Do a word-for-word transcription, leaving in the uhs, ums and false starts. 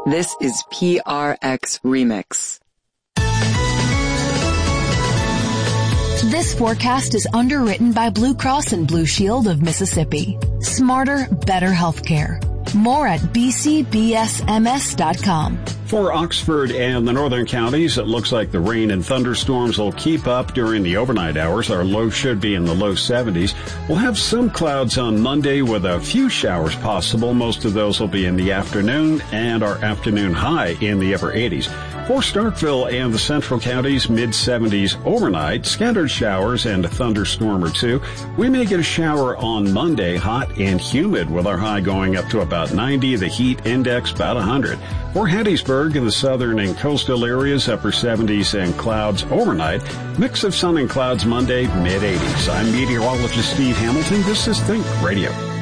This is P R X Remix. This forecast is underwritten by Blue Cross and Blue Shield of Mississippi. Smarter, better healthcare. More at b c b s m s dot com. For Oxford and the northern counties, it looks like the rain and thunderstorms will keep up during the overnight hours. Our low should be in the low seventies. We'll have some clouds on Monday with a few showers possible. Most of those will be in the afternoon, and our afternoon high in the upper eighties. For Starkville and the central counties, mid seventies overnight, scattered showers and a thunderstorm or two. We may get a shower on Monday, hot and humid, with our high going up to about ninety, the heat index about one hundred. For Hattiesburg and the southern and coastal areas, upper seventies and clouds overnight. Mix of sun and clouds Monday, mid eighties. I'm meteorologist Steve Hamilton. This is Think Radio.